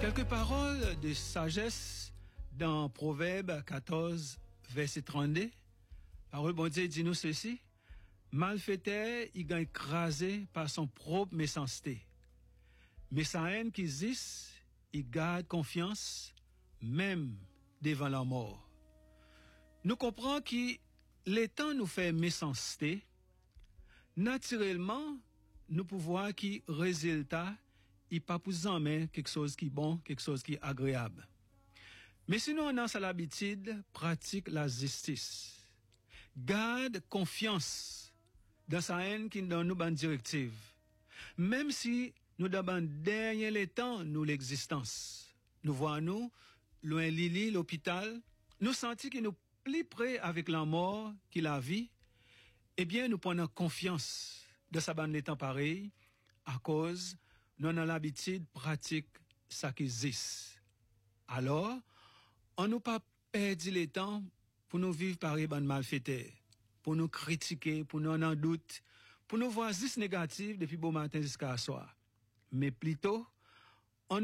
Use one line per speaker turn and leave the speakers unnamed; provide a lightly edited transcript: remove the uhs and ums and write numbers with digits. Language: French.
Quelques paroles de sagesse dans Proverbe 14, verset 32. Parole bon Dieu dit nous ceci. Malfaiteur, il gagne écrasé par son propre méchanceté. Mais sa haine qui existe, il garde confiance, même devant la mort. Nous comprenons que le temps nous fait méchanceté. Naturellement, nous pouvons voir que résultat, il pas pour en main quelque chose qui est bon, quelque chose qui est agréable. Mais sinon, on a l'habitude, pratique la justice. Garde confiance dans sa haine qui donne nous bonne directive. Même si nous devons dernier les temps, nous l'existence. Nous voyons, loin Lili, l'hôpital, nous sentons que nous plus près avec la mort que la vie. Eh bien, nous prenons confiance de sa bonne les temps pareil, à cause, nous avons l'habitude pratique ça qui existe. Alors, on nous pas perdu le temps pour nous vivre par les bonnes malfaiteurs, pour nous critiquer, pour nous en doute, pour nous voir juste négatif depuis bon matin jusqu'à soir. Mais plutôt,